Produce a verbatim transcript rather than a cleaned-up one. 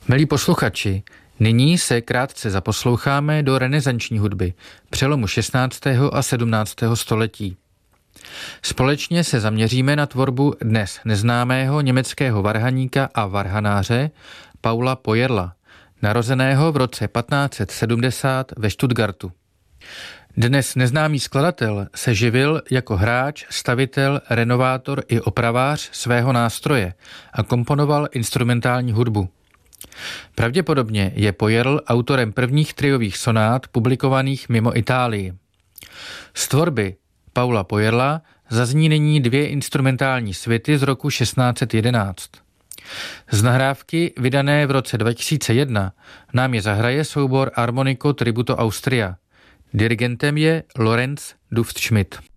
Milí posluchači, nyní se krátce zaposloucháme do renesanční hudby přelomu šestnáctého a sedmnáctého století. Společně se zaměříme na tvorbu dnes neznámého německého varhaníka a varhanáře Paula Pojerla, narozeného v roce patnáct set sedmdesát ve Stuttgartu. Dnes neznámý skladatel se živil jako hráč, stavitel, renovátor i opravář svého nástroje a komponoval instrumentální hudbu. Pravděpodobně je Pojerl autorem prvních triových sonát publikovaných mimo Itálii. Z tvorby Paula Pojerla zazní nyní dvě instrumentální světy z roku šestnáct set jedenáct. Z nahrávky, vydané v roce dva tisíce jedna, nám je zahraje soubor Armonico Tributo Austria. Dirigentem je Lorenz Duftschmidt.